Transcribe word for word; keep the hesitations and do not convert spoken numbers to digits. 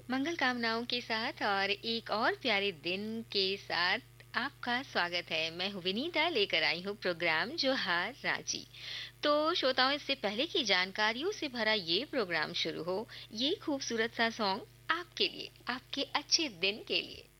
मंगल कामनाओं के साथ और एक और प्यारे दिन के साथ आपका स्वागत है। मैं हूँ विनीता, लेकर आई हूँ प्रोग्राम जोहार रांची। तो श्रोताओं, इससे पहले की जानकारियों से भरा ये प्रोग्राम शुरू हो, ये खूबसूरत सा सॉन्ग आपके लिए, आपके अच्छे दिन के लिए।